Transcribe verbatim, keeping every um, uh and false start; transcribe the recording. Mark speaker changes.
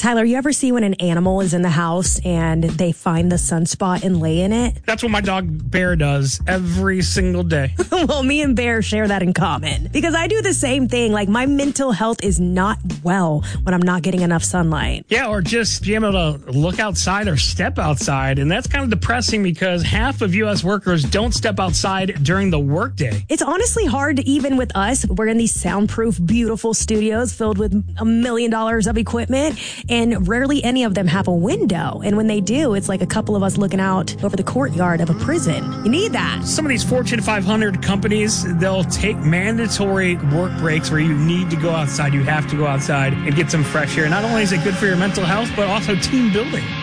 Speaker 1: Tyler, you ever see when an animal is in the house and they find the sunspot and lay in it?
Speaker 2: That's what my dog Bear does every single day.
Speaker 1: Well, me and Bear share that in common because I do the same thing. Like, my mental health is not well when I'm not getting enough sunlight.
Speaker 2: Yeah, or just being able to look outside or step outside. And that's kind of depressing because half of U S workers don't step outside during the workday.
Speaker 1: It's honestly hard, even with us. We're in these soundproof, beautiful studios filled with a million dollars of equipment, and rarely any of them have a window. And when they do, it's like a couple of us looking out over the courtyard of a prison. You need that.
Speaker 2: Some of these Fortune five hundred companies, they'll take mandatory work breaks where you need to go outside. You have to go outside and get some fresh air. Not only is it good for your mental health, but also team building.